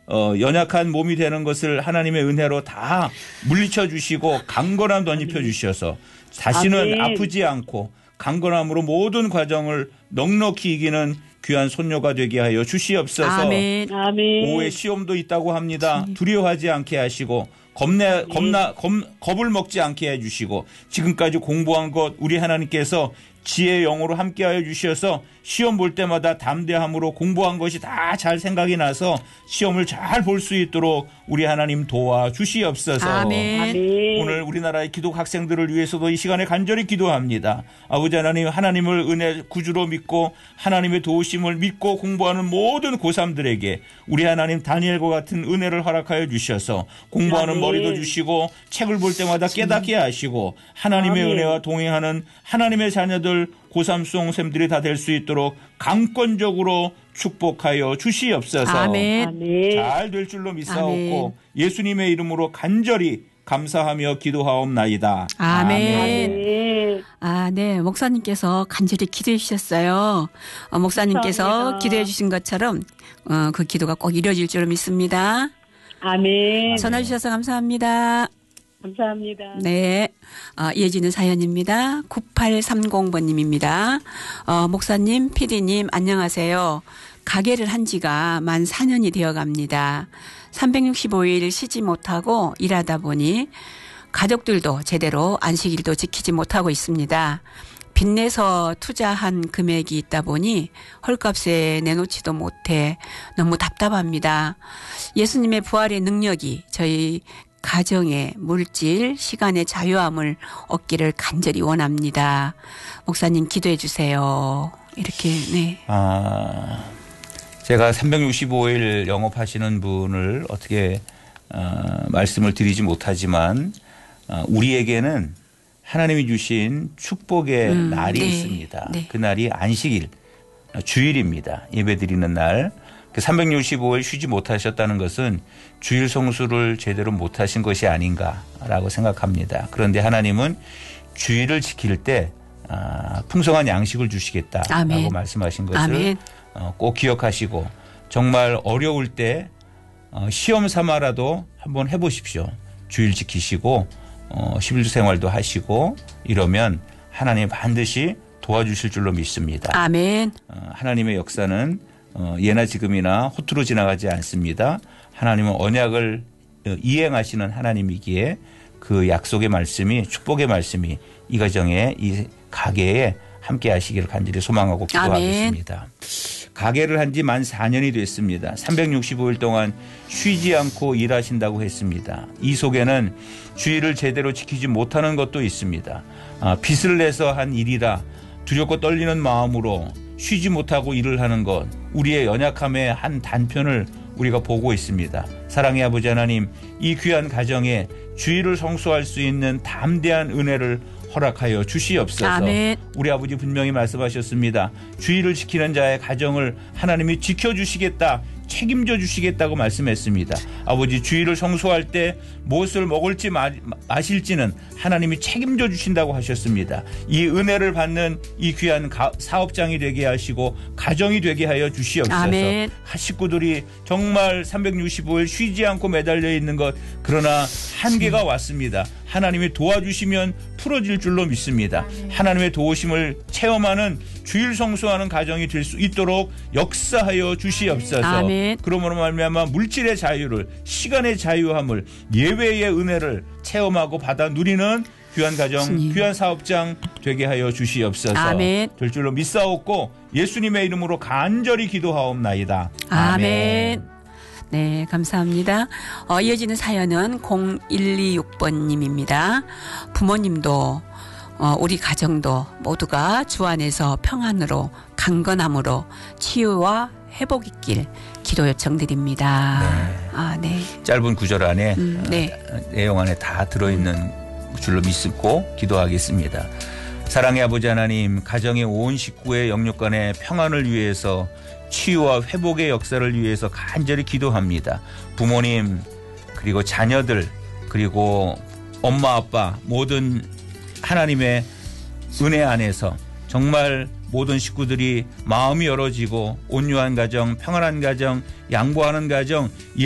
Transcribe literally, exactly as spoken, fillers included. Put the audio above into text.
어, 연약한 몸이 되는 것을 하나님의 은혜로 다 물리쳐 주시고 강건함 덧입혀 주셔서 다시는 아멘. 아프지 않고 강건함으로 모든 과정을 넉넉히 이기는 귀한 손녀가 되게 하여 주시옵소서. 아멘. 아멘. 오후에 시험도 있다고 합니다. 두려워하지 않게 하시고 겁내, 겁나, 겁, 겁을 먹지 않게 해주시고 지금까지 공부한 것 우리 하나님께서 지혜의 영으로 함께하여 주셔서 시험 볼 때마다 담대함으로 공부한 것이 다 잘 생각이 나서 시험을 잘 볼 수 있도록 우리 하나님 도와 주시옵소서. 아멘. 아멘. 오늘 우리나라의 기독 학생들을 위해서도 이 시간에 간절히 기도합니다. 아버지 하나님, 하나님을 은혜 구주로 믿고 하나님의 도우심을 믿고 공부하는 모든 고삼들에게 우리 하나님 다니엘과 같은 은혜를 허락하여 주셔서 공부하는 아멘. 머리도 주시고 책을 볼 때마다 깨닫게 하시고 하나님의 아멘. 은혜와 동행하는 하나님의 자녀들 고삼 수험생들이 다 될 수 있도록 강권적으로 축복하여 주시옵소서. 아멘. 아멘. 잘 될 줄로 믿사옵고 아멘. 예수님의 이름으로 간절히 감사하며 기도하옵나이다. 아멘. 아멘. 아, 네. 목사님께서 간절히 기도해 주셨어요. 어, 목사님께서 감사합니다. 기도해 주신 것처럼 어, 그 기도가 꼭 이루어질 줄로 믿습니다. 아멘. 전화 주셔서 감사합니다. 감사합니다. 네. 어, 이어지는 사연입니다. 구팔삼공 번님입니다. 어, 목사님, 피디님, 안녕하세요. 가게를 한 지가 만 사 년이 되어 갑니다. 삼백육십오 일 쉬지 못하고 일하다 보니 가족들도 제대로 안식일도 지키지 못하고 있습니다. 빚내서 투자한 금액이 있다 보니 헐값에 내놓지도 못해 너무 답답합니다. 예수님의 부활의 능력이 저희 가정의 물질, 시간의 자유함을 얻기를 간절히 원합니다. 목사님 기도해 주세요. 이렇게 네. 아, 제가 삼백육십오 일 영업하시는 분을 어떻게 어, 말씀을 드리지 못하지만 어, 우리에게는 하나님이 주신 축복의 음, 날이 네, 있습니다. 네. 그 날이 안식일, 주일입니다. 예배드리는 날. 삼백육십오 일 쉬지 못하셨다는 것은 주일 성수를 제대로 못하신 것이 아닌가라고 생각합니다. 그런데 하나님은 주일을 지킬 때 풍성한 양식을 주시겠다라고 아멘. 말씀하신 것을 아멘. 꼭 기억하시고 정말 어려울 때 시험 삼아라도 한번 해보십시오. 주일 지키시고 십일 주 생활도 하시고 이러면 하나님 반드시 도와주실 줄로 믿습니다. 아멘. 하나님의 역사는 어, 예나 지금이나 호투로 지나가지 않습니다. 하나님은 언약을 이행하시는 하나님이기에 그 약속의 말씀이 축복의 말씀이 이 가정에 이 가게에 함께 하시기를 간절히 소망하고 기도하겠습니다. 아멘. 가게를 한 지 만 사 년이 됐습니다. 삼백육십오 일 동안 쉬지 않고 일하신다고 했습니다. 이 속에는 주일을 제대로 지키지 못하는 것도 있습니다. 아, 빚을 내서 한 일이라 두렵고 떨리는 마음으로 쉬지 못하고 일을 하는 것, 우리의 연약함의 한 단편을 우리가 보고 있습니다. 사랑의 아버지 하나님, 이 귀한 가정에 주일을 성수할 수 있는 담대한 은혜를 허락하여 주시옵소서. 아멘. 우리 아버지 분명히 말씀하셨습니다. 주일을 지키는 자의 가정을 하나님이 지켜주시겠다, 책임져 주시겠다고 말씀했습니다. 아버지, 주일을 성수할 때 무엇을 먹을지 마, 마실지는 하나님이 책임져 주신다고 하셨습니다. 이 은혜를 받는 이 귀한 가, 사업장이 되게 하시고 가정이 되게 하여 주시옵소서. 아멘. 식구들이 정말 삼백육십오 일 쉬지 않고 매달려 있는 것, 그러나 한계가 왔습니다. 하나님이 도와주시면 풀어질 줄로 믿습니다. 아멘. 하나님의 도우심을 체험하는 주일 성수하는 가정이 될 수 있도록 역사하여 주시옵소서. 아멘. 그러므로 말미암아 물질의 자유를, 시간의 자유함을, 예외의 은혜를 체험하고 받아 누리는 귀한 가정, 주님. 귀한 사업장 되게 하여 주시옵소서. 아멘. 될 줄로 믿사옵고 예수님의 이름으로 간절히 기도하옵나이다. 아멘. 아멘. 네, 감사합니다. 어, 이어지는 사연은 공일이육 번님입니다. 부모님도 어, 우리 가정도 모두가 주 안에서 평안으로 강건함으로 치유와 회복 있길 기도 요청드립니다. 네. 아, 네. 짧은 구절 안에 음, 네. 어, 내용 안에 다 들어있는 줄로 믿고 기도하겠습니다. 사랑의 아버지 하나님, 가정의 온 식구의 영육간의 평안을 위해서 치유와 회복의 역사를 위해서 간절히 기도합니다. 부모님, 그리고 자녀들, 그리고 엄마 아빠 모든 하나님의 은혜 안에서 정말 모든 식구들이 마음이 열어지고 온유한 가정, 평안한 가정, 양보하는 가정,